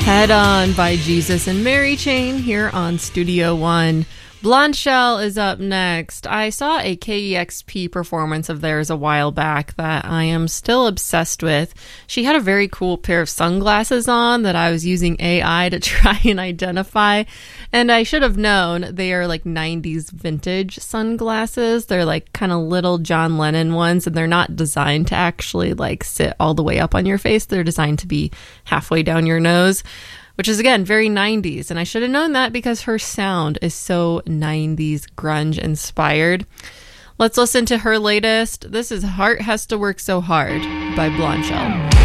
Head On by Jesus and Mary Chain here on Studio One. Blondshell is up next. I saw a KEXP performance of theirs a while back that I am still obsessed with. She had a very cool pair of sunglasses on that I was using AI to try and identify. And I should have known they are like 90s vintage sunglasses. They're like kind of little John Lennon ones, and they're not designed to actually like sit all the way up on your face. They're designed to be halfway down your nose, which is, again, very 90s. And I should have known that because her sound is so 90s grunge inspired. Let's listen to her latest. This is Heart Has to Work So Hard by Blondshell.